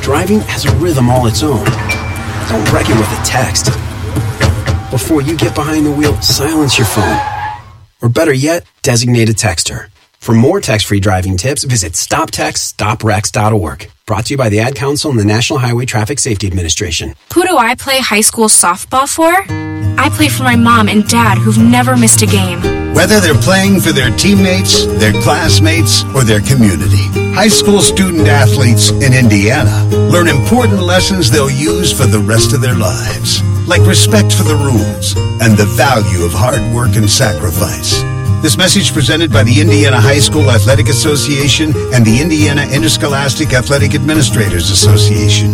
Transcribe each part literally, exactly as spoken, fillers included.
Driving has a rhythm all its own. Don't wreck it with a text. Before you get behind the wheel, silence your phone. Or better yet, designate a texter. For more text-free driving tips, visit stop text stop wrecks dot org. Brought to you by the Ad Council and the National Highway Traffic Safety Administration. Who do I play high school softball for? I play for my mom and dad who've never missed a game. Whether they're playing for their teammates, their classmates, or their community, high school student athletes in Indiana learn important lessons they'll use for the rest of their lives, like respect for the rules and the value of hard work and sacrifice. This message presented by the Indiana High School Athletic Association and the Indiana Interscholastic Athletic Administrators Association.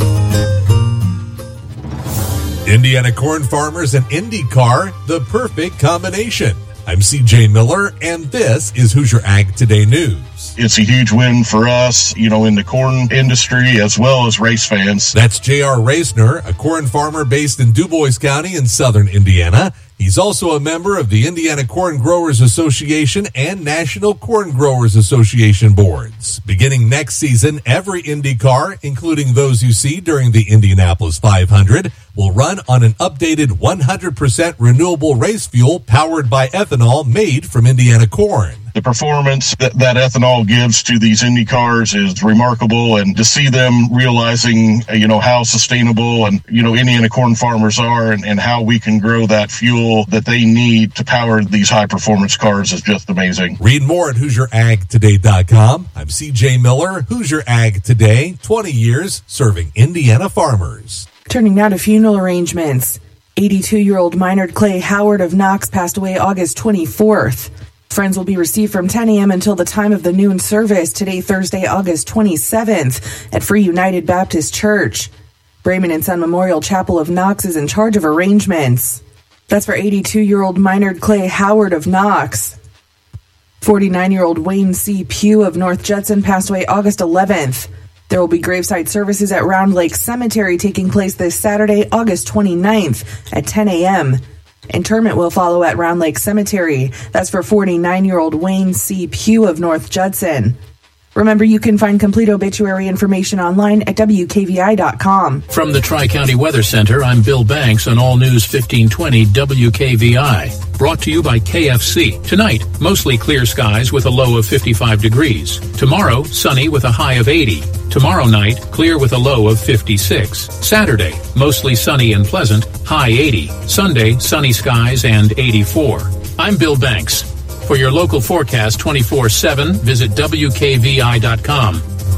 Indiana corn farmers and IndyCar, the perfect combination. I'm C J Miller, and this is Hoosier Ag Today News. It's a huge win for us, you know, in the corn industry as well as race fans. That's J R Reisner, a corn farmer based in DuBois County in southern Indiana. He's also a member of the Indiana Corn Growers Association and National Corn Growers Association boards. Beginning next season, every Indy car, including those you see during the Indianapolis five hundred, will run on an updated one hundred percent renewable race fuel powered by ethanol made from Indiana corn. The performance that, that ethanol gives to these Indy cars is remarkable, and to see them realizing, you know, how sustainable and, you know, Indiana corn farmers are and, and how we can grow that fuel that they need to power these high performance cars is just amazing. Read more at Hoosier Ag Today dot com. I'm C J Miller, Hoosier Ag Today, twenty years serving Indiana farmers. Turning now to funeral arrangements. eighty-two-year-old Minard Clay Howard of Knox passed away August twenty-fourth. Friends will be received from ten a.m. until the time of the noon service today, Thursday, August twenty-seventh, at Free United Baptist Church. Brayman and Son Memorial Chapel of Knox is in charge of arrangements. That's for eighty-two-year-old Minard Clay Howard of Knox. forty-nine-year-old Wayne C. Pugh of North Judson passed away August eleventh. There will be graveside services at Round Lake Cemetery taking place this Saturday, August twenty-ninth at ten a.m. Interment will follow at Round Lake Cemetery. That's for forty-nine-year-old Wayne C. Pugh of North Judson. Remember, you can find complete obituary information online at W K V I dot com. From the Tri-County Weather Center, I'm Bill Banks on All News fifteen twenty W K V I. Brought to you by K F C. Tonight, mostly clear skies with a low of fifty-five degrees. Tomorrow, sunny with a high of eighty. Tomorrow night, clear with a low of fifty-six. Saturday, mostly sunny and pleasant, high eighty. Sunday, sunny skies and eighty-four. I'm Bill Banks. For your local forecast twenty-four seven, visit W K V I dot com.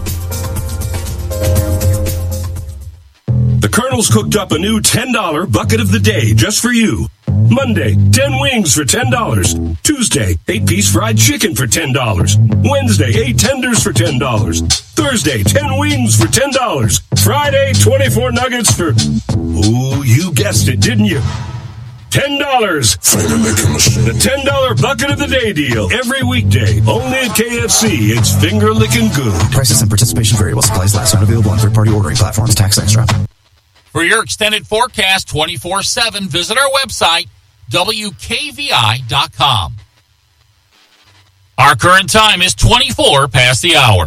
The Colonel's cooked up a new ten dollar bucket of the day just for you. Monday, ten wings for ten dollars. Tuesday, eight piece fried chicken for ten dollars. Wednesday, eight tenders for ten dollars. Thursday, ten wings for ten dollars. Friday, twenty-four nuggets for... Ooh, you guessed it, didn't you? ten dollars. The ten dollar bucket of the day deal. Every weekday. Only at K F C. It's finger-licking good. Prices and participation vary while supplies last. Not available on third-party ordering platforms. Tax extra. For your extended forecast twenty-four seven, visit our website, W K V I dot com. Our current time is twenty-four past the hour.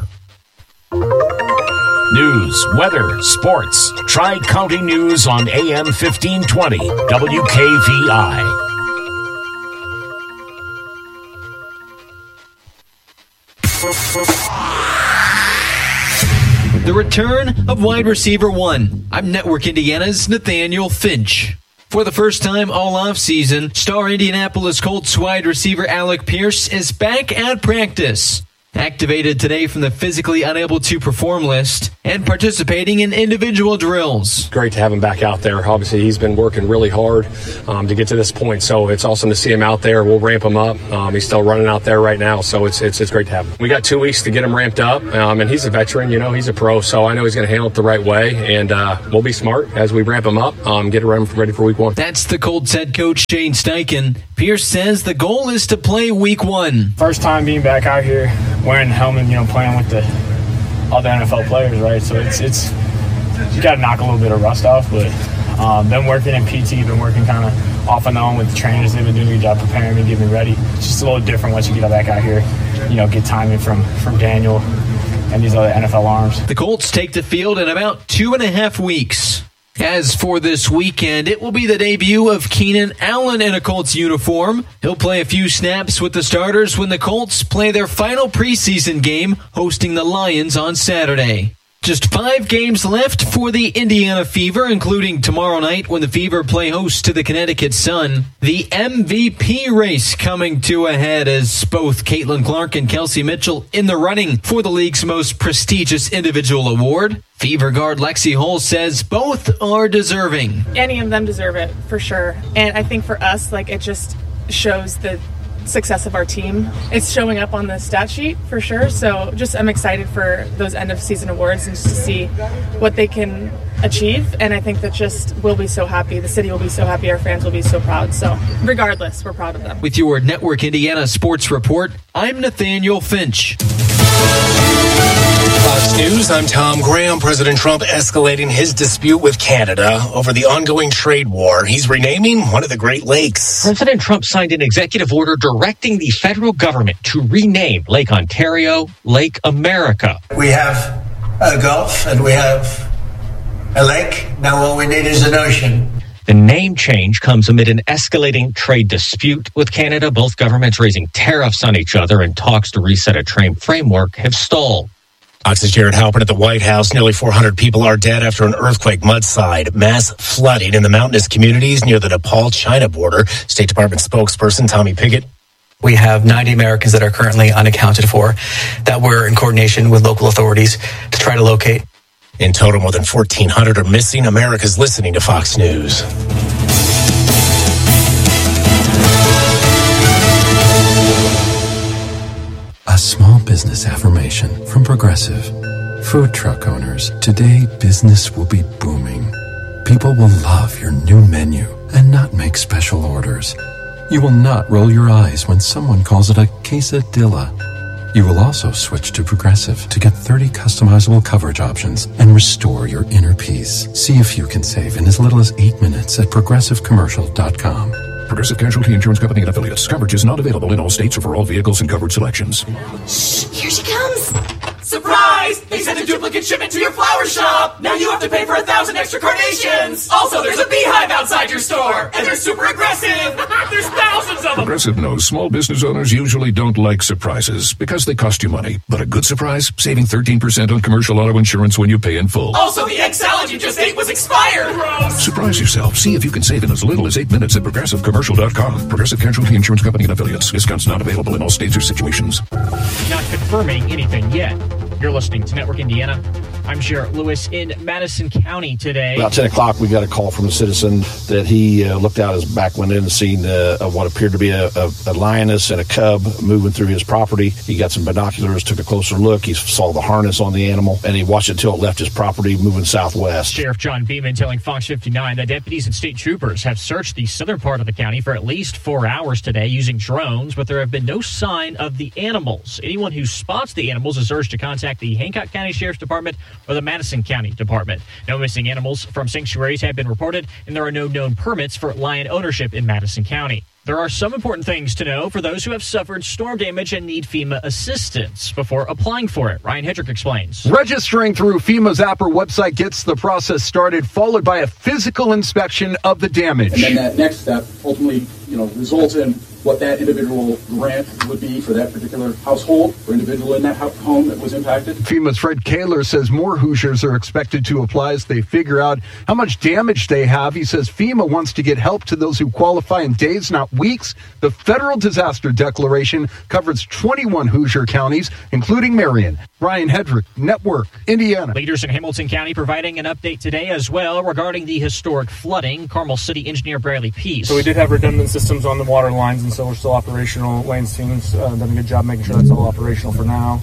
News, weather, sports. Tri-County News on A M fifteen twenty, W K V I. The return of wide receiver one. I'm Network Indiana's Nathaniel Finch. For the first time all offseason, star Indianapolis Colts wide receiver Alec Pierce is back at practice. Activated today from the physically unable to perform list and participating in individual drills. Great to have him back out there. Obviously, he's been working really hard um, to get to this point, so it's awesome to see him out there. We'll ramp him up. Um, he's still running out there right now, so it's it's it's great to have him. We got two weeks to get him ramped up, um, and he's a veteran. You know, he's a pro, so I know he's going to handle it the right way, and uh, we'll be smart as we ramp him up, um, get him ready for week one. That's the Colts head coach, Shane Steichen. Pierce says the goal is to play week one. First time being back out here, wearing the helmet, you know, playing with the other N F L players, right? So it's it's you got to knock a little bit of rust off, but um, been working in P T, been working kind of off and on with the trainers. They've been doing a good job preparing me, getting me ready. It's just a little different once you get back out here. You know, get timing from from Daniel, and these other N F L arms. The Colts take the field in about two and a half weeks. As for this weekend, it will be the debut of Keenan Allen in a Colts uniform. He'll play a few snaps with the starters when the Colts play their final preseason game, hosting the Lions on Saturday. Just five games left for the Indiana Fever, including tomorrow night when the Fever play host to the Connecticut Sun. The M V P race coming to a head as both Caitlin Clark and Kelsey Mitchell in the running for the league's most prestigious individual award. Fever guard Lexi Hull says both are deserving. Any of them deserve it, for sure. And I think for us, like, it just shows the success of our team. It's showing up on the stat sheet for sure. So just I'm excited for those end of season awards and just to see what they can achieve. And I think that just we'll be so happy. The city will be so happy. Our fans will be so proud. So regardless, we're proud of them. With your Network Indiana Sports Report, I'm Nathaniel Finch. Fox News, I'm Tom Graham. President Trump escalating his dispute with Canada over the ongoing trade war. He's renaming one of the Great Lakes. President Trump signed an executive order directing the federal government to rename Lake Ontario Lake America. We have a Gulf and we have a lake. Now all we need is an ocean. The name change comes amid an escalating trade dispute with Canada. Both governments raising tariffs on each other, and talks to reset a trade framework have stalled. Fox's Jared Halpern at the White House. Nearly four hundred people are dead after an earthquake mudslide. Mass flooding in the mountainous communities near the Nepal-China border. State Department spokesperson Tommy Pickett. We have ninety Americans that are currently unaccounted for that we're in coordination with local authorities to try to locate. In total, more than fourteen hundred are missing. America's listening to Fox News. A small business affirmation from Progressive. Food truck owners, today business will be booming. People will love your new menu and not make special orders. You will not roll your eyes when someone calls it a quesadilla. You will also switch to Progressive to get thirty customizable coverage options and restore your inner peace. See if you can save in as little as eight minutes at progressive commercial dot com. Progressive Casualty Insurance Company and Affiliates. Coverage is not available in all states or for all vehicles and covered selections. Shh, here she comes. Surprise! They sent a duplicate shipment to your flower shop. Now you have to pay for a thousand extra carnations. Also, there's a beehive outside your store, and they're super aggressive. There's thousands of them. Progressive knows small business owners usually don't like surprises because they cost you money. But a good surprise, saving thirteen percent on commercial auto insurance when you pay in full. Also, the egg salad you just ate was expired. Gross. Surprise yourself. See if you can save in as little as eight minutes at progressive commercial dot com. Progressive Casualty Insurance Company and Affiliates. Discounts not available in all states or situations. Not confirming anything yet. You're listening to Network Indiana. I'm Jarrett Lewis in Madison County today. About ten o'clock, we got a call from a citizen that he uh, looked out his back window and seen uh, of what appeared to be a, a, a lioness and a cub moving through his property. He got some binoculars, took a closer look. He saw the harness on the animal, and he watched it until it left his property, moving southwest. Sheriff John Beeman telling Fox fifty-nine that deputies and state troopers have searched the southern part of the county for at least four hours today using drones, but there have been no sign of the animals. Anyone who spots the animals is urged to contact the Hancock County Sheriff's Department or the Madison County Department. No missing animals from sanctuaries have been reported, and there are no known permits for lion ownership in Madison County. There are some important things to know for those who have suffered storm damage and need FEMA assistance before applying for it. Ryan Hedrick explains. Registering through FEMA's app or website gets the process started, followed by a physical inspection of the damage. And then that next step ultimately, you know, results in what that individual grant would be for that particular household or individual in that home that was impacted. FEMA's Fred Kaler says more Hoosiers are expected to apply as they figure out how much damage they have. He says FEMA wants to get help to those who qualify in days, not weeks. The federal disaster declaration covers twenty-one Hoosier counties, including Marion. Ryan Hedrick, Network, Indiana. Leaders in Hamilton County providing an update today as well regarding the historic flooding. Carmel City engineer Bradley Peace. So we did have redundant systems on the water lines, and so we're still operational. Lane's team's uh, done a good job making sure that's all operational for now.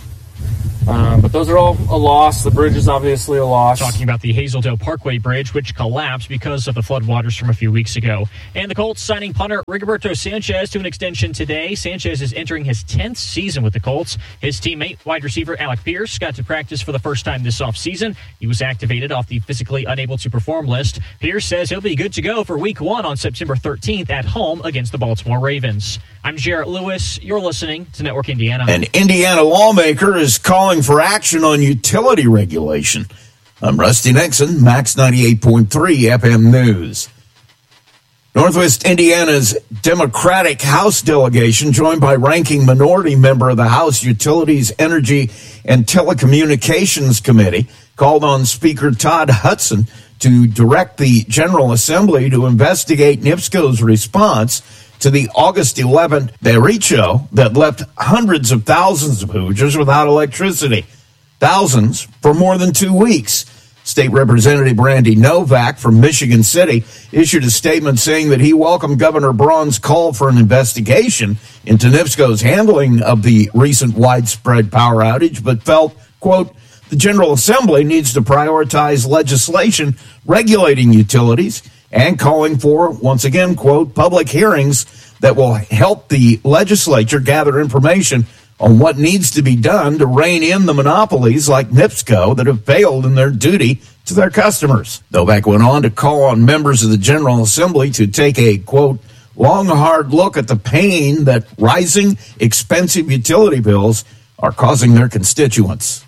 Um, but those are all a loss. The bridge is obviously a loss. Talking about the Hazeldale Parkway Bridge, which collapsed because of the floodwaters from a few weeks ago. And the Colts signing punter Rigoberto Sanchez to an extension today. Sanchez is entering his tenth season with the Colts. His teammate, wide receiver Alec Pierce, got to practice for the first time this offseason. He was activated off the physically unable to perform list. Pierce says he'll be good to go for week one on September thirteenth at home against the Baltimore Ravens. I'm Jarrett Lewis. You're listening to Network Indiana. An Indiana lawmaker is calling calling for action on utility regulation. I'm Rusty Nixon, Max ninety-eight point three F M News. Northwest Indiana's Democratic House delegation, joined by ranking minority member of the House Utilities, Energy, and Telecommunications Committee, called on Speaker Todd Hudson to direct the General Assembly to investigate NIPSCO's response to the August eleventh derecho that left hundreds of thousands of Hoosiers without electricity, thousands for more than two weeks. State Representative Randy Novak from Michigan City issued a statement saying that he welcomed Governor Braun's call for an investigation into NIPSCO's handling of the recent widespread power outage, but felt, quote, the General Assembly needs to prioritize legislation regulating utilities and calling for, once again, quote, public hearings that will help the legislature gather information on what needs to be done to rein in the monopolies like NIPSCO that have failed in their duty to their customers. Novak went on to call on members of the General Assembly to take a, quote, long, hard look at the pain that rising, expensive utility bills are causing their constituents.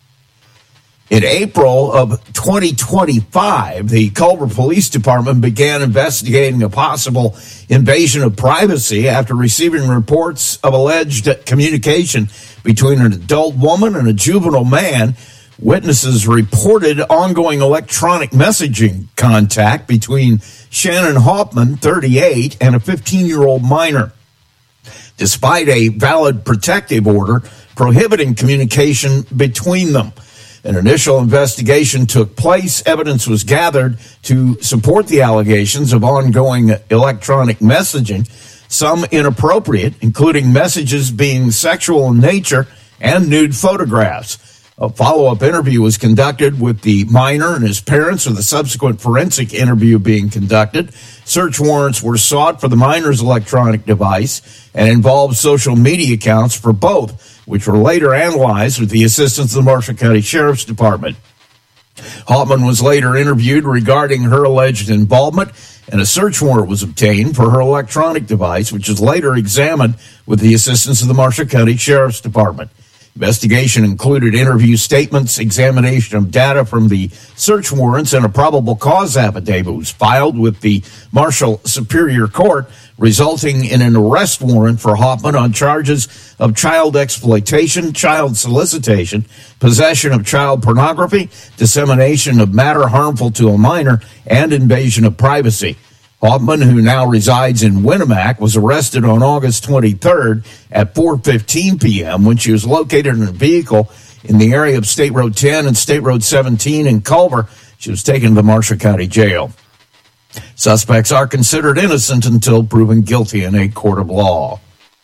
In April of twenty twenty-five, the Culver Police Department began investigating a possible invasion of privacy after receiving reports of alleged communication between an adult woman and a juvenile man. Witnesses reported ongoing electronic messaging contact between Shannon Hoffman, thirty-eight, and a fifteen-year-old minor, despite a valid protective order prohibiting communication between them. An initial investigation took place. Evidence was gathered to support the allegations of ongoing electronic messaging, some inappropriate, including messages being sexual in nature and nude photographs. A follow-up interview was conducted with the minor and his parents, with a subsequent forensic interview being conducted. Search warrants were sought for the minor's electronic device and involved social media accounts for both, which were later analyzed with the assistance of the Marshall County Sheriff's Department. Hoffman was later interviewed regarding her alleged involvement, and a search warrant was obtained for her electronic device, which was later examined with the assistance of the Marshall County Sheriff's Department. Investigation included interview statements, examination of data from the search warrants, and a probable cause affidavit was filed with the Marshall Superior Court, resulting in an arrest warrant for Hoffman on charges of child exploitation, child solicitation, possession of child pornography, dissemination of matter harmful to a minor, and invasion of privacy. Hoffman, who now resides in Winnemac, was arrested on August twenty-third at four fifteen p.m. when she was located in a vehicle in the area of State Road ten and State Road seventeen in Culver. She was taken to the Marshall County Jail. Suspects are considered innocent until proven guilty in a court of law.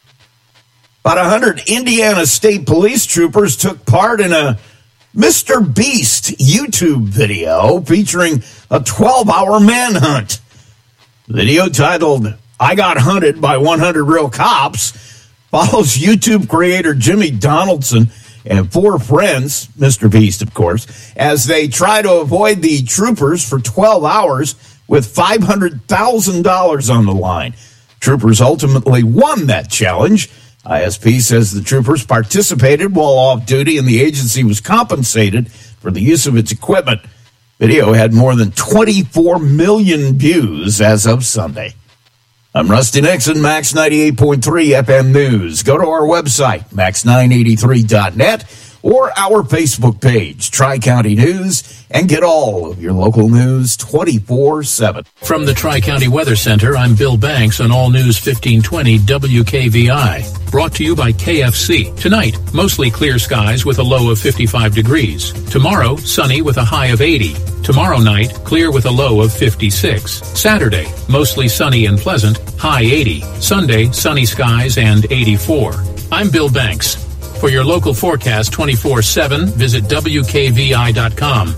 About one hundred Indiana State Police troopers took part in a Mister Beast YouTube video featuring a twelve-hour manhunt. Video titled, I Got Hunted by one hundred Real Cops, follows YouTube creator Jimmy Donaldson and four friends, Mister Beast, of course, as they try to avoid the troopers for twelve hours with five hundred thousand dollars on the line. Troopers ultimately won that challenge. I S P says the troopers participated while off duty and the agency was compensated for the use of its equipment. Video had more than twenty-four million views as of Sunday. I'm Rusty Nixon, Max ninety-eight point three F M News. Go to our website, max nine eighty-three dot net, or our Facebook page, Tri-County News, and get all of your local news twenty-four seven. From the Tri-County Weather Center, I'm Bill Banks on All News fifteen twenty W K V I. Brought to you by K F C. Tonight, mostly clear skies with a low of fifty-five degrees. Tomorrow, sunny with a high of eighty. Tomorrow night, clear with a low of fifty-six. Saturday, mostly sunny and pleasant, high eighty. Sunday, sunny skies and eighty-four. I'm Bill Banks. For your local forecast twenty-four seven, visit W K V I dot com.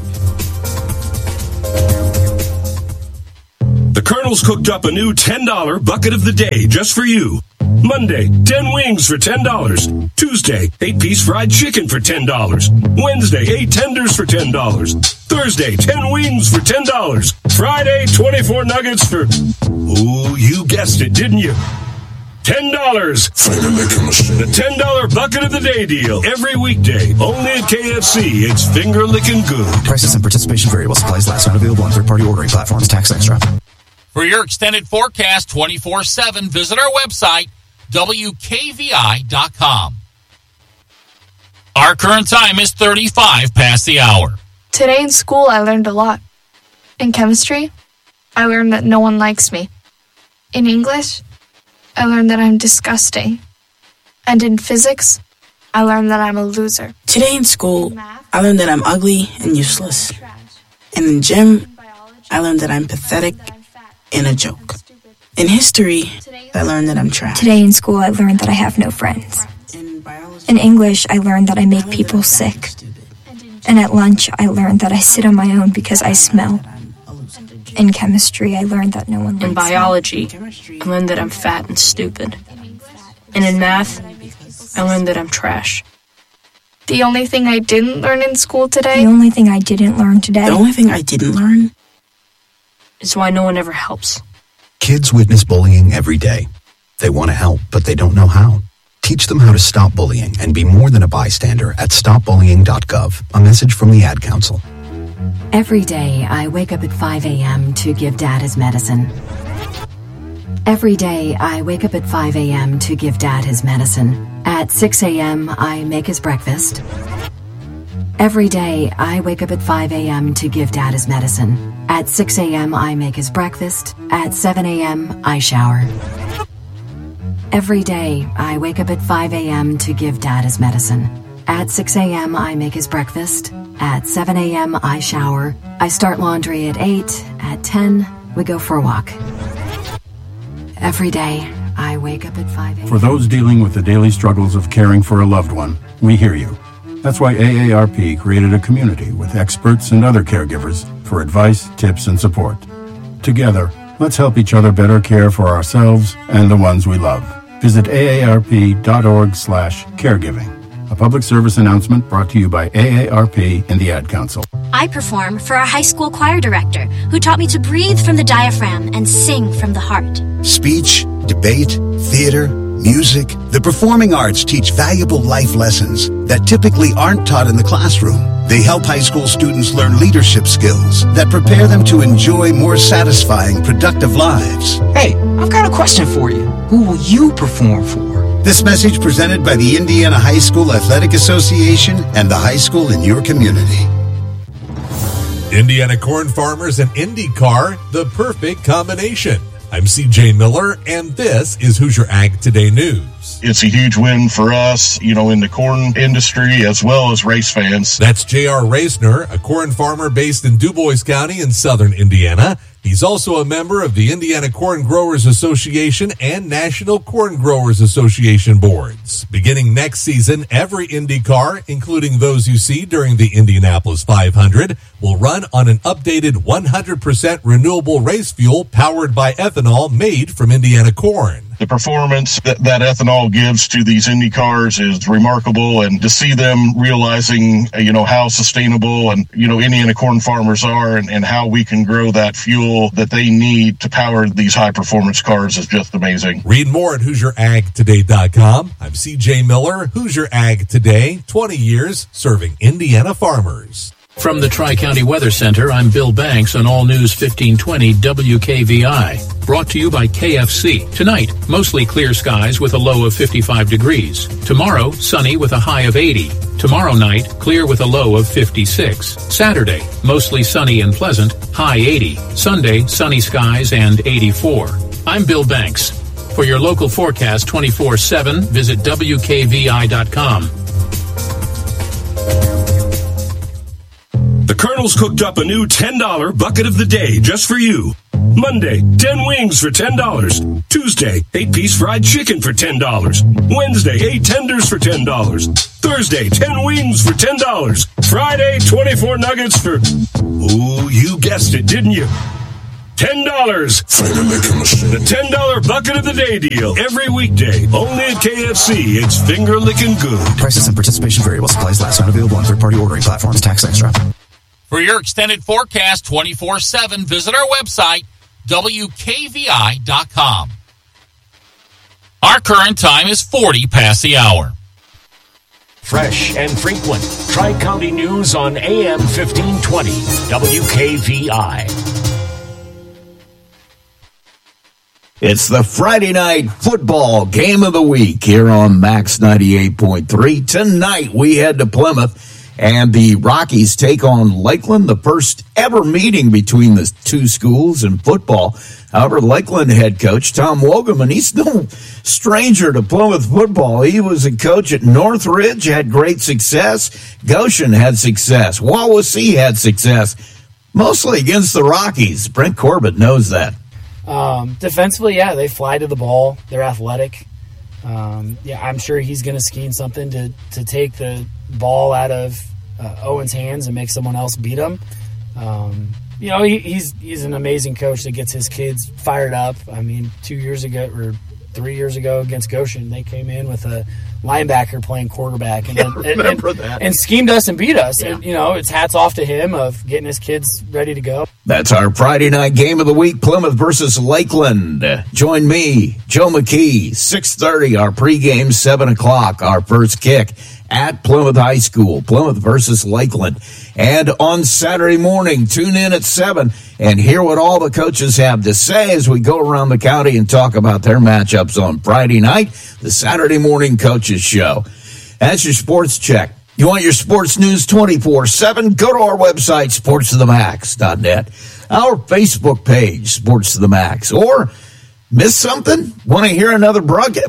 The Colonel's cooked up a new ten dollar bucket of the day just for you. Monday, ten wings for ten dollars. Tuesday, eight piece fried chicken for ten dollars. Wednesday, eight tenders for ten dollars. Thursday, ten wings for ten dollars. Friday, twenty-four nuggets for... Ooh, you guessed it, didn't you? ten dollars. The ten dollar Bucket of the Day deal. Every weekday. Only at K F C. It's finger licking good. Prices and participation vary while supplies last. Not available on third-party ordering platforms. Tax extra. For your extended forecast twenty-four seven, visit our website, W K V I dot com. Our current time is thirty-five past the hour. Today in school, I learned a lot. In chemistry, I learned that no one likes me. In English, I learned that I'm disgusting. And in physics, I learned that I'm a loser. Today in school, I learned that I'm ugly and useless. And in gym, I learned that I'm pathetic and a joke. In history, I learned that I'm trash. Today in school, I learned that I have no friends. In English, I learned that I make people sick. And at lunch, I learned that I sit on my own because I smell. In chemistry, I learned that no one likes me. In biology, I learned that I'm fat and stupid. And in math, I learned that I'm trash. The only thing I didn't learn in school today? The only thing I didn't learn today? The only thing I didn't learn is why no one ever helps. Kids witness bullying every day. They want to help, but they don't know how. Teach them how to stop bullying and be more than a bystander at stop bullying dot gov. A message from the Ad Council. Every day, I wake up at five a.m. to give Dad his medicine. Every day, I wake up at five a.m. to give Dad his medicine. At six a.m., I make his breakfast. Every day, I wake up at five a.m. to give Dad his medicine. At six a.m., I make his breakfast. At seven a.m., I shower. Every day, I wake up at five a.m. to give Dad his medicine. At six a.m., I make his breakfast. At seven a.m., I shower. I start laundry at eight. At ten, we go for a walk. Every day, I wake up at five a.m. For those dealing with the daily struggles of caring for a loved one, we hear you. That's why A A R P created a community with experts and other caregivers for advice, tips, and support. Together, let's help each other better care for ourselves and the ones we love. Visit A A R P dot org slash caregiving. A public service announcement brought to you by A A R P and the Ad Council. I perform for our high school choir director, who taught me to breathe from the diaphragm and sing from the heart. Speech, debate, theater, music. The performing arts teach valuable life lessons that typically aren't taught in the classroom. They help high school students learn leadership skills that prepare them to enjoy more satisfying, productive lives. Hey, I've got a question for you. Who will you perform for? This message presented by the Indiana High School Athletic Association and the high school in your community. Indiana corn farmers and IndyCar, the perfect combination. I'm C J Miller, and this is Hoosier Ag Today News. It's a huge win for us, you know, in the corn industry as well as race fans. That's J R Reisner, a corn farmer based in DuBois County in southern Indiana. He's also a member of the Indiana Corn Growers Association and National Corn Growers Association boards. Beginning next season, every IndyCar, including those you see during the Indianapolis five hundred, will run on an updated one hundred percent renewable race fuel powered by ethanol made from Indiana corn. The performance that, that ethanol gives to these Indy cars is remarkable, and to see them realizing, you know, how sustainable and, you know, Indiana corn farmers are and, and how we can grow that fuel that they need to power these high performance cars is just amazing. Read more at Hoosier Ag Today dot com. I'm C J Miller, Hoosier Ag Today, twenty years serving Indiana farmers. From the Tri-County Weather Center, I'm Bill Banks on All News fifteen twenty W K V I. Brought to you by K F C. Tonight, mostly clear skies with a low of fifty-five degrees. Tomorrow, sunny with a high of eighty. Tomorrow night, clear with a low of fifty-six. Saturday, mostly sunny and pleasant, high eighty. Sunday, sunny skies and eighty-four. I'm Bill Banks. For your local forecast twenty-four seven, visit W K V I dot com. The Colonel's cooked up a new ten dollar bucket of the day just for you. Monday, ten wings for ten dollars. Tuesday, eight piece fried chicken for ten dollars. Wednesday, eight tenders for ten dollars. Thursday, ten wings for ten dollars. Friday, twenty-four nuggets for... Ooh, you guessed it, didn't you? ten dollars. The ten dollar bucket of the day deal. Every weekday, only at K F C. It's finger licking good. Prices and participation vary while supplies last. Not available on third-party ordering platforms. Tax extra. For your extended forecast twenty-four seven, visit our website, W K V I dot com. Our current time is forty past the hour. Fresh and frequent. Tri-County News on A M fifteen twenty W K V I. It's the Friday night football game of the week here on Max ninety-eight point three. Tonight we head to Plymouth and the Rockies take on Lakeland, the first ever meeting between the two schools in football. However, Lakeland head coach Tom Wogeman, he's no stranger to Plymouth football. He was a coach at Northridge, had great success. Goshen had success. Wawasee had success, mostly against the Rockies. Brent Corbett knows that. Um, defensively, yeah, they fly to the ball. They're athletic. Um, yeah, I'm sure he's going to scheme something to, to take the ball out of uh, Owen's hands and make someone else beat him. Um, you know, he, he's he's an amazing coach that gets his kids fired up. I mean, two years ago or three years ago against Goshen, they came in with a linebacker playing quarterback and, yeah, and, remember and, that. and schemed us and beat us. Yeah. And, you know, it's hats off to him of getting his kids ready to go. That's our Friday night game of the week, Plymouth versus Lakeland. Join me, Joe McKee, six thirty, our pregame, seven o'clock, our first kick at Plymouth High School, Plymouth versus Lakeland. And on Saturday morning, tune in at seven and hear what all the coaches have to say as we go around the county and talk about their matchups on Friday night, the Saturday morning coaches show. That's your sports check. You want your sports news twenty-four seven? Go to our website, sports to the max dot net, our Facebook page, Sports to the Max, or miss something? Want to hear another broadcast?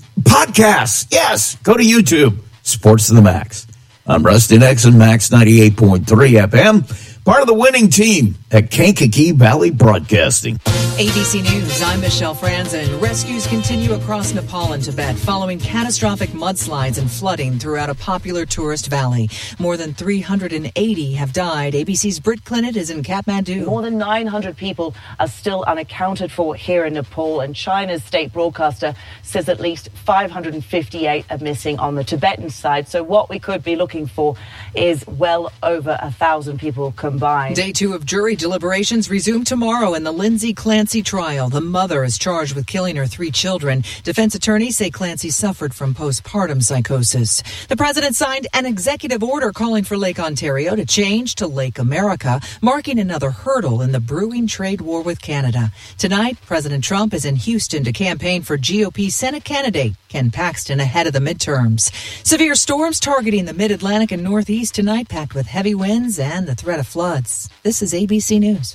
Podcast? Yes, go to YouTube, Sports to the Max. I'm Rusty Nixon, Max ninety-eight point three F M, part of the winning team at Kankakee Valley Broadcasting. A B C News, I'm Michelle Franzen. Rescues continue across Nepal and Tibet following catastrophic mudslides and flooding throughout a popular tourist valley. More than three hundred eighty have died. A B C's Britt Clinton is in Kathmandu. More than nine hundred people are still unaccounted for here in Nepal, and China's state broadcaster says at least five hundred fifty-eight are missing on the Tibetan side. So what we could be looking for is well over a thousand people combined. Day two of jury deliberations resume tomorrow in the Lindsay Clancy trial. The mother is charged with killing her three children. Defense attorneys say Clancy suffered from postpartum psychosis. The president signed an executive order calling for Lake Ontario to change to Lake America, marking another hurdle in the brewing trade war with Canada. Tonight, President Trump is in Houston to campaign for G O P Senate candidate Ken Paxton ahead of the midterms. Severe storms targeting the mid-Atlantic and Northeast tonight, packed with heavy winds and the threat of floods. This is A B C News.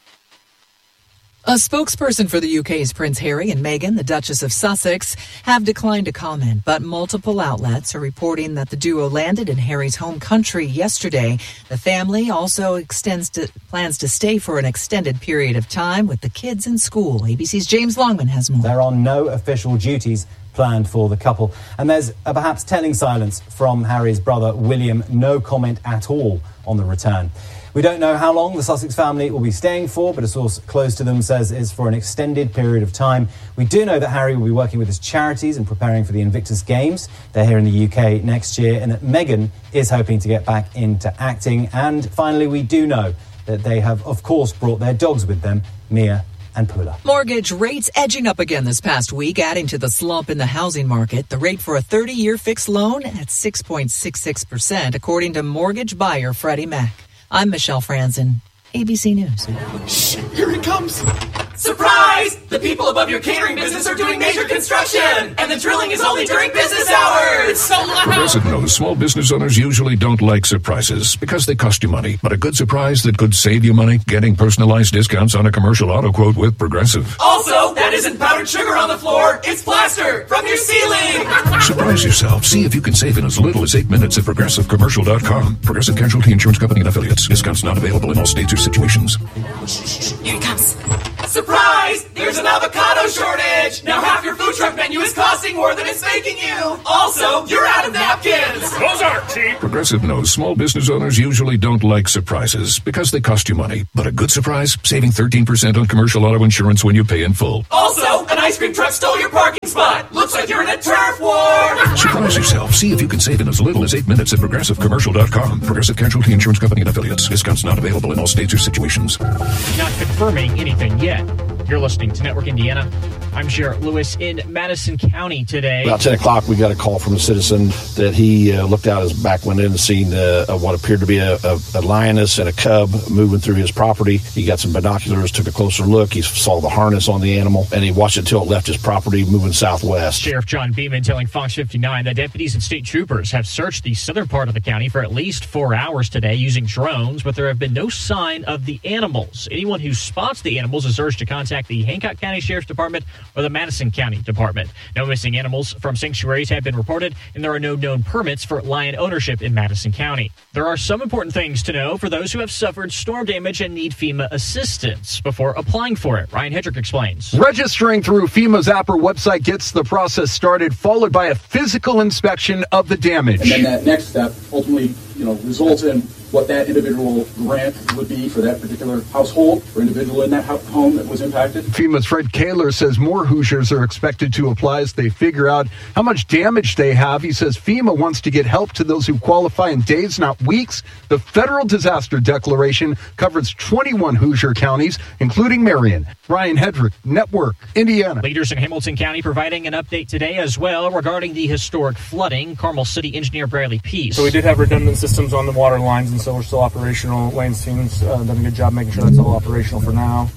A spokesperson for the U K's Prince Harry and Meghan, the Duchess of Sussex, have declined to comment, but multiple outlets are reporting that the duo landed in Harry's home country yesterday. The family also extends to, plans to stay for an extended period of time with the kids in school. A B C's James Longman has more. There are no official duties planned for the couple, and there's a perhaps telling silence from Harry's brother William. No comment at all on the return. We don't know how long the Sussex family will be staying for, but a source close to them says it's for an extended period of time. We do know that Harry will be working with his charities and preparing for the Invictus Games. They're here in the U K next year, and that Meghan is hoping to get back into acting. And finally, we do know that they have, of course, brought their dogs with them, Mia and Pula. Mortgage rates edging up again this past week, adding to the slump in the housing market. The rate for a thirty-year fixed loan at six point six six percent, according to mortgage buyer Freddie Mac. I'm Michelle Franzen, A B C News. Shh, here it comes. Surprise! The people above your catering business are doing major construction, and the drilling is only during business hours. It's so loud. Progressive knows small business owners usually don't like surprises because they cost you money. But a good surprise that could save you money, getting personalized discounts on a commercial auto quote with Progressive. Also, that isn't powdered sugar on the floor. It's plaster from your ceiling. Surprise yourself. See if you can save in as little as eight minutes at progressive commercial dot com. Progressive Casualty Insurance Company and Affiliates. Discounts not available in all states or situations. Here it comes. Surprise! There's an avocado shortage! Now half your food truck menu is costing more than it's making you! Also, you're out of napkins! Those aren't cheap! Progressive knows small business owners usually don't like surprises because they cost you money. But a good surprise, saving thirteen percent on commercial auto insurance when you pay in full. Also, an ice cream truck stole your parking spot! Looks like you're in a turf war! Surprise yourself. See if you can save in as little as eight minutes at progressive commercial dot com. Progressive Casualty Insurance Company and Affiliates. Discounts not available in all states or situations. Not confirming anything yet. You're listening to Network Indiana. I'm Jarrett Lewis in Madison County today. About ten o'clock, we got a call from a citizen that he uh, looked out his back window and seen uh, what appeared to be a, a, a lioness and a cub moving through his property. He got some binoculars, took a closer look. He saw the harness on the animal, and he watched it until it left his property, moving southwest. Sheriff John Beeman telling Fox fifty-nine that deputies and state troopers have searched the southern part of the county for at least four hours today using drones, but there have been no sign of the animals. Anyone who spots the animals is urged to contact the Hancock County Sheriff's Department or the Madison County Department. No missing animals from sanctuaries have been reported, and there are no known permits for lion ownership in Madison County. There are some important things to know for those who have suffered storm damage and need FEMA assistance before applying for it. Ryan Hedrick explains. Registering through FEMA's Zapper website gets the process started, followed by a physical inspection of the damage. And then that next step ultimately, you know, results in what that individual grant would be for that particular household or individual in that home that was impacted. FEMA's Fred Kaler says more Hoosiers are expected to apply as they figure out how much damage they have. He says FEMA wants to get help to those who qualify in days, not weeks. The federal disaster declaration covers twenty-one Hoosier counties, including Marion. Ryan Hedrick, Network, Indiana. Leaders in Hamilton County providing an update today as well regarding the historic flooding. Carmel City engineer Bradley Peace. So we did have redundant systems on the water lines, and so we're still operational. Lane's team's uh, done a good job making sure that's all operational for now.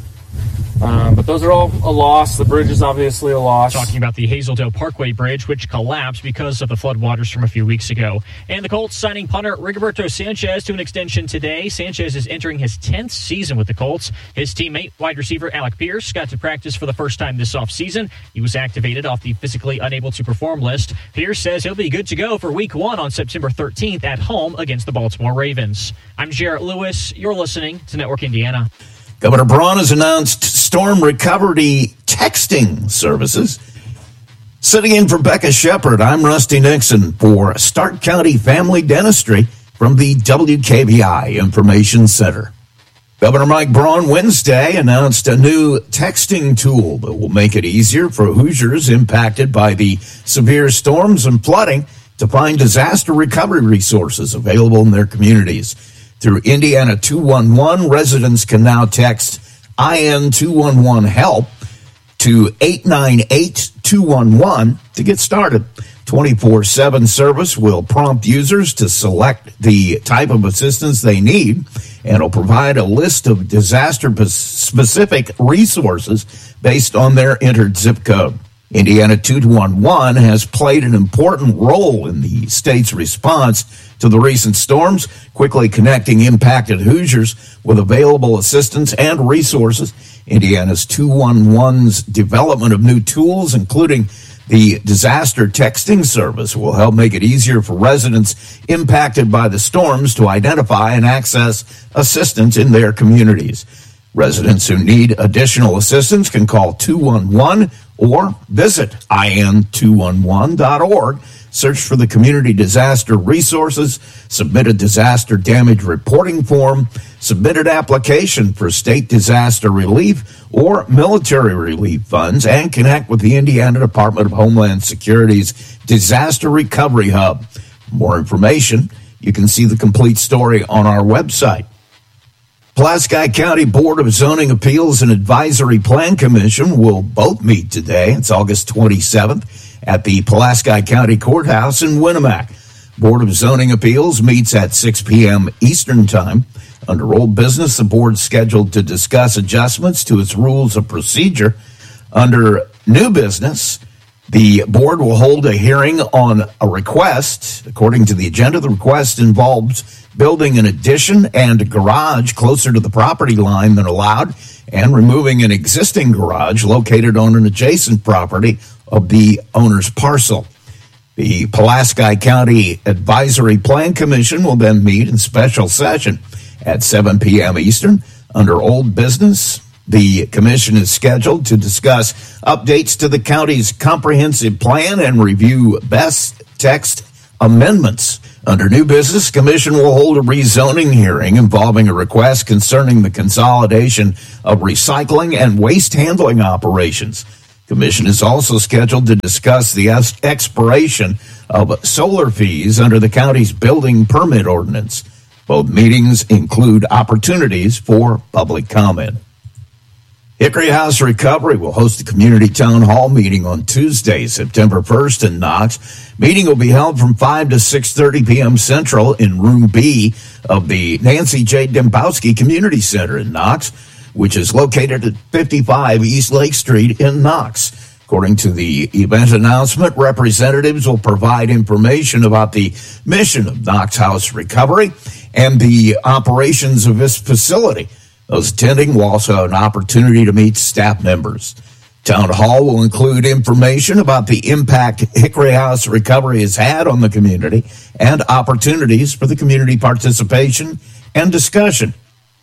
Um, but those are all a loss. The bridge is obviously a loss. Talking about the Hazeldale Parkway Bridge, which collapsed because of the floodwaters from a few weeks ago. And the Colts signing punter Rigoberto Sanchez to an extension today. Sanchez is entering his tenth season with the Colts. His teammate, wide receiver Alec Pierce, got to practice for the first time this offseason. He was activated off the physically unable to perform list. Pierce says he'll be good to go for week one on September thirteenth at home against the Baltimore Ravens. I'm Jarrett Lewis. You're listening to Network Indiana. Governor Braun has announced storm recovery texting services. Sitting in for Becca Shepard, I'm Rusty Nixon for Stark County Family Dentistry from the W K V I Information Center. Governor Mike Braun Wednesday announced a new texting tool that will make it easier for Hoosiers impacted by the severe storms and flooding to find disaster recovery resources available in their communities. Through Indiana two one one, residents can now text I N two one one HELP to eight nine eight two one one to get started. twenty-four seven service will prompt users to select the type of assistance they need, and will provide a list of disaster-specific resources based on their entered zip code. Indiana two one one has played an important role in the state's response to the recent storms, quickly connecting impacted Hoosiers with available assistance and resources. Indiana's two one one's development of new tools, including the disaster texting service, will help make it easier for residents impacted by the storms to identify and access assistance in their communities. Residents who need additional assistance can call two one one or visit I N two one one dot org. Search for the Community Disaster Resources, submit a disaster damage reporting form, submit an application for state disaster relief or military relief funds, and connect with the Indiana Department of Homeland Security's Disaster Recovery Hub. For more information, you can see the complete story on our website. Pulaski County Board of Zoning Appeals and Advisory Plan Commission will both meet today. It's August twenty-seventh at the Pulaski County Courthouse in Winnemac. Board of Zoning Appeals meets at six p.m. Eastern Time. Under old business, the board is scheduled to discuss adjustments to its rules of procedure. Under new business, the board will hold a hearing on a request. According to the agenda, the request involves building an addition and a garage closer to the property line than allowed, and removing an existing garage located on an adjacent property of the owner's parcel. The Pulaski County Advisory Plan Commission will then meet in special session at seven p.m. Eastern. Under old business, the commission is scheduled to discuss updates to the county's comprehensive plan and review best text amendments. Under new business, commission will hold a rezoning hearing involving a request concerning the consolidation of recycling and waste handling operations. Commission is also scheduled to discuss the expiration of solar fees under the county's building permit ordinance. Both meetings include opportunities for public comment. Hickory House Recovery will host a community town hall meeting on Tuesday, September first in Knox. Meeting will be held from five to six thirty p.m. Central in Room B of the Nancy J. Dembowski Community Center in Knox, which is located at fifty-five East Lake Street in Knox. According to the event announcement, representatives will provide information about the mission of Knox House Recovery and the operations of this facility. Those attending will also have an opportunity to meet staff members. Town Hall will include information about the impact Hickory House Recovery has had on the community and opportunities for the community participation and discussion.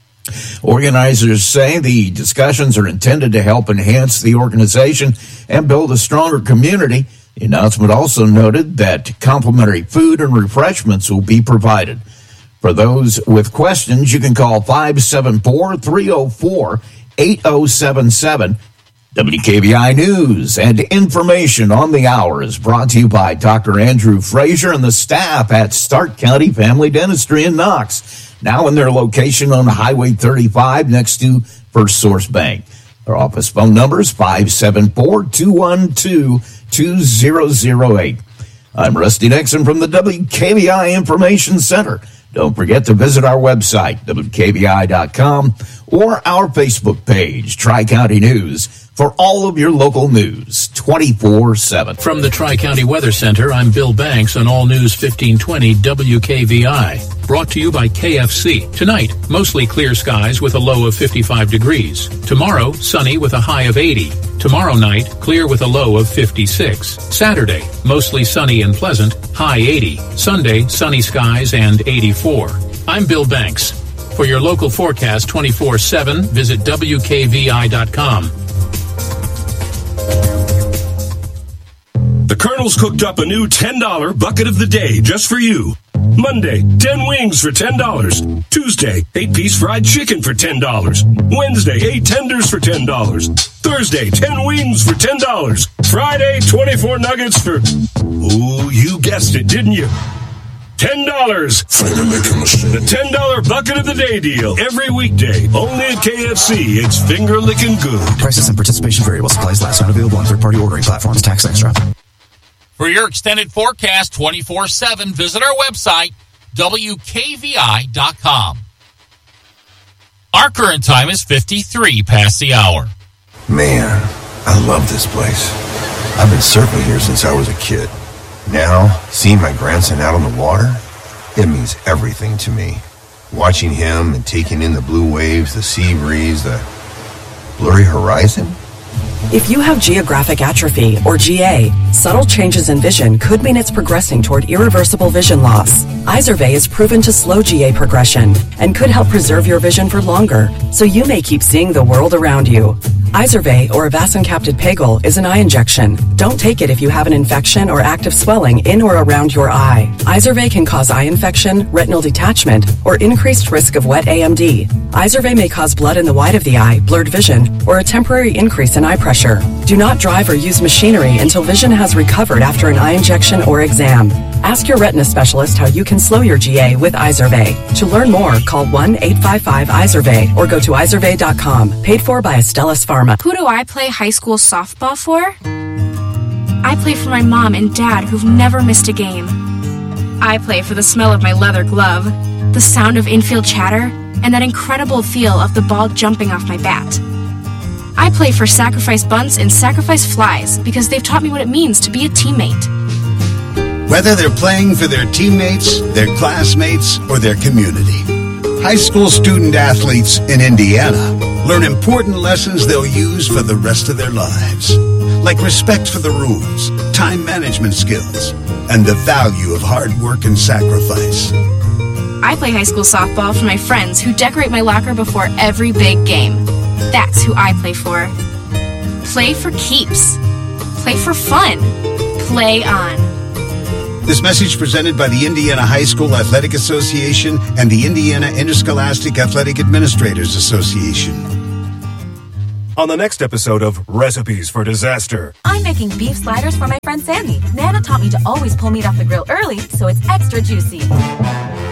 Organizers say the discussions are intended to help enhance the organization and build a stronger community. The announcement also noted that complimentary food and refreshments will be provided. For those with questions, you can call five seven four, three oh four, eight oh seven seven. W K V I News and information on the hour is brought to you by Doctor Andrew Frazier and the staff at Stark County Family Dentistry in Knox, now in their location on Highway thirty-five next to First Source Bank. Their office phone number is five seven four, two one two, two zero zero eight. I'm Rusty Nixon from the W K V I Information Center. Don't forget to visit our website, W K V I dot com, or our Facebook page, Tri-County News, for all of your local news, twenty-four seven. From the Tri-County Weather Center, I'm Bill Banks on All News fifteen twenty W K V I. Brought to you by K F C. Tonight, mostly clear skies with a low of fifty-five degrees. Tomorrow, sunny with a high of eighty. Tomorrow night, clear with a low of fifty-six. Saturday, mostly sunny and pleasant, high eighty. Sunday, sunny skies and eighty-four. I'm Bill Banks. For your local forecast twenty-four seven, visit W K V I dot com. The Colonel's cooked up a new ten dollar bucket of the day just for you. Monday, ten wings for ten dollars. Tuesday, eight piece fried chicken for ten dollars. Wednesday, eight tenders for ten dollars. Thursday, ten wings for ten dollars. Friday, twenty-four nuggets for... Ooh, you guessed it, didn't you? ten dollars. The ten dollar bucket of the day deal. Every weekday. Only at K F C. It's finger-licking good. Prices and participation vary while supplies last. Not available on third-party ordering platforms. Tax extra. For your extended forecast twenty-four seven, visit our website, W K V I dot com. Our current time is fifty-three past the hour. Man, I love this place. I've been surfing here since I was a kid. Now, seeing my grandson out on the water, it means everything to me. Watching him and taking in the blue waves, the sea breeze, the blurry horizon. If you have geographic atrophy, or G A, subtle changes in vision could mean it's progressing toward irreversible vision loss. Izervay is proven to slow G A progression and could help preserve your vision for longer, so you may keep seeing the world around you. Izervay, or avacincaptad pegol, is an eye injection. Don't take it if you have an infection or active swelling in or around your eye. Izervay can cause eye infection, retinal detachment, or increased risk of wet A M D. Izervay may cause blood in the white of the eye, blurred vision, or a temporary increase in eye pressure. Do not drive or use machinery until vision has recovered after an eye injection or exam. Ask your retina specialist how you can slow your G A with Izervay. To learn more, call one eight five five Izervay or go to Izervay dot com. Paid for by Astellas Pharma. Who do I play high school softball for? I play for my mom and dad who've never missed a game. I play for the smell of my leather glove, the sound of infield chatter, and that incredible feel of the ball jumping off my bat. I play for Sacrifice Bunts and Sacrifice Flies because they've taught me what it means to be a teammate. Whether they're playing for their teammates, their classmates, or their community, high school student athletes in Indiana learn important lessons they'll use for the rest of their lives, like respect for the rules, time management skills, and the value of hard work and sacrifice. I play high school softball for my friends who decorate my locker before every big game. That's who I play for. Play for keeps. Play for fun. Play on. This message presented by the Indiana High School Athletic Association and the Indiana Interscholastic Athletic Administrators Association. On the next episode of Recipes for Disaster. I'm making beef sliders for my friend Sandy. Nana taught me to always pull meat off the grill early so it's extra juicy.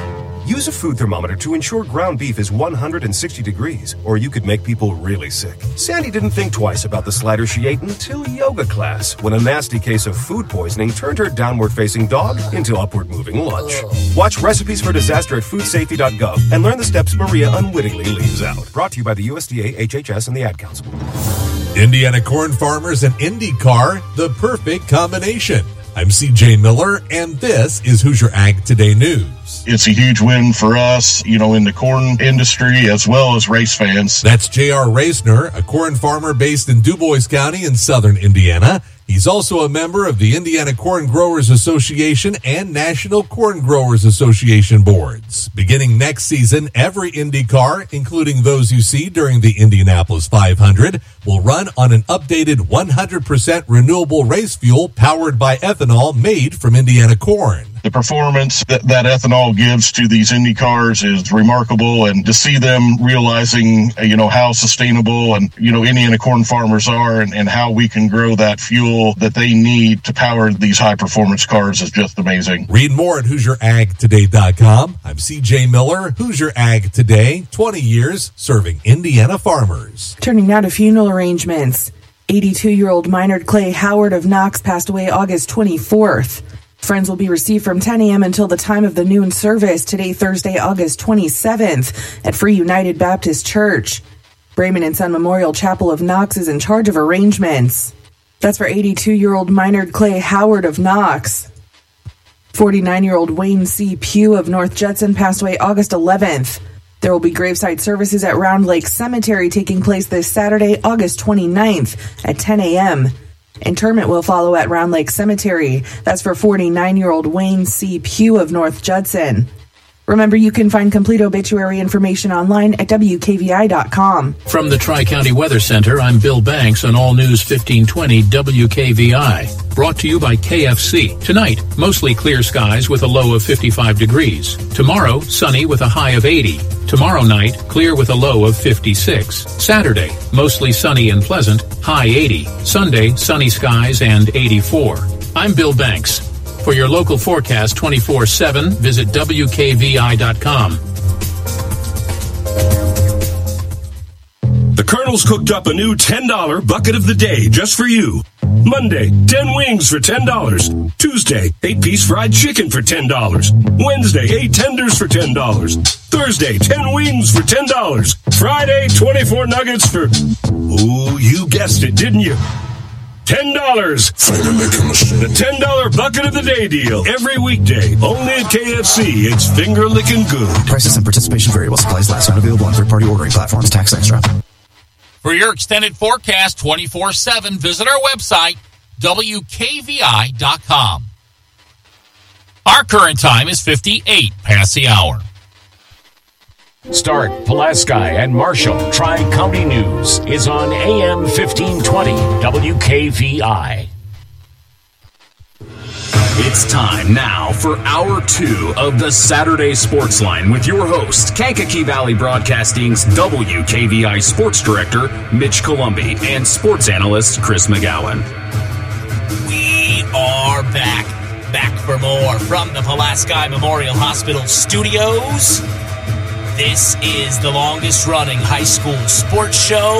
Use a food thermometer to ensure ground beef is one hundred sixty degrees, or you could make people really sick. Sandy didn't think twice about the slider she ate until yoga class, when a nasty case of food poisoning turned her downward-facing dog into upward-moving lunch. Watch Recipes for Disaster at food safety dot gov and learn the steps Maria unwittingly leaves out. Brought to you by the U S D A, H H S, and the Ad Council. Indiana corn farmers and IndyCar, the perfect combination. I'm C J Miller, and this is Hoosier Ag Today News. It's a huge win for us, you know, in the corn industry as well as race fans. That's J R Reisner, a corn farmer based in Dubois County in southern Indiana. He's also a member of the Indiana Corn Growers Association and National Corn Growers Association boards. Beginning next season, every Indy car, including those you see during the Indianapolis five hundred, will run on an updated one hundred percent renewable race fuel powered by ethanol made from Indiana corn. The performance that, that ethanol gives to these Indy cars is remarkable, and to see them realizing, you know, how sustainable and, you know, Indiana corn farmers are and, and how we can grow that fuel that they need to power these high-performance cars is just amazing. Read more at Hoosier Ag Today dot com. I'm C J Miller, Hoosier Ag Today, twenty years serving Indiana farmers. Turning now to funeral arrangements. eighty-two-year-old Minard Clay Howard of Knox passed away August twenty-fourth. Friends will be received from ten a.m. until the time of the noon service today, Thursday, August twenty-seventh, at Free United Baptist Church. Brayman and Son Memorial Chapel of Knox is in charge of arrangements. That's for eighty-two-year-old Minard Clay Howard of Knox. forty-nine-year-old Wayne C. Pugh of North Judson passed away August eleventh. There will be graveside services at Round Lake Cemetery taking place this Saturday, August twenty-ninth at ten a.m. Interment will follow at Round Lake Cemetery. That's for forty-nine-year-old Wayne C. Pugh of North Judson. Remember, you can find complete obituary information online at W K V I dot com. From the Tri-County Weather Center, I'm Bill Banks on All News fifteen twenty W K V I. Brought to you by K F C. Tonight, mostly clear skies with a low of fifty-five degrees. Tomorrow, sunny with a high of eighty. Tomorrow night, clear with a low of fifty-six. Saturday, mostly sunny and pleasant, high eighty. Sunday, sunny skies and eighty-four. I'm Bill Banks. For your local forecast twenty-four seven, visit W K V I dot com. The Colonel's cooked up a new ten dollar bucket of the day just for you. Monday, ten wings for ten dollars. Tuesday, eight piece fried chicken for ten dollars. Wednesday, eight tenders for ten dollars. Thursday, ten wings for ten dollars. Friday, twenty-four nuggets for... Ooh, you guessed it, didn't you? ten dollars. The ten dollar bucket of the day deal. Every weekday. Only at K F C. It's finger licking good. Prices and participation vary while supplies last. Not available on third-party ordering platforms. Tax extra. For your extended forecast twenty-four seven, visit our website, W K V I dot com. Our current time is fifty-eight past the hour. Stark, Pulaski, and Marshall Tri-County News is on A M fifteen twenty W K V I. It's time now for hour two of the Saturday Sports Line with your host, Kankakee Valley Broadcasting's W K V I Sports Director, Mitch Columbi, and sports analyst, Chris McGowan. We are back. Back for more from the Pulaski Memorial Hospital studios. This is the longest-running high school sports show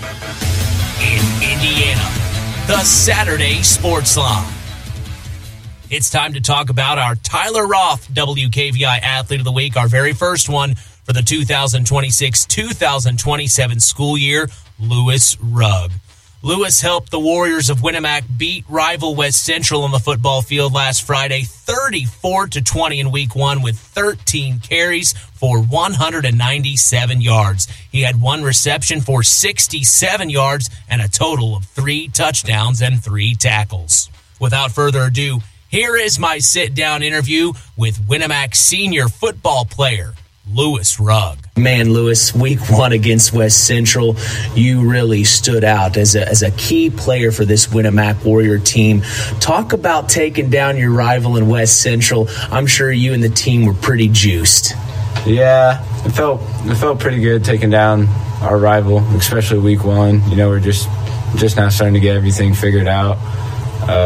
in Indiana, the Saturday Sports Line. It's time to talk about our Tyler Roth W K V I Athlete of the Week, our very first one for the two thousand twenty-six two thousand twenty-seven school year, Lewis Rugg. Lewis helped the Warriors of Winamac beat rival West Central on the football field last Friday, thirty-four to twenty in week one with thirteen carries for one hundred ninety-seven yards. He had one reception for sixty-seven yards and a total of three touchdowns and three tackles. Without further ado, here is my sit-down interview with Winamac senior football player, Lewis Rugg. Man, Lewis, week one against West Central, you really stood out as a, as a key player for this Winamac Warrior team. Talk about taking down your rival in West Central. I'm sure you and the team were pretty juiced. Yeah, it felt it felt pretty good taking down our rival, especially week one. You know, we're just just now starting to get everything figured out.